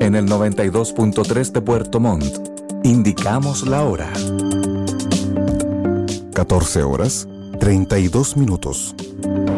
En el 92.3 de Puerto Montt, indicamos la hora. 14 horas, 32 minutos.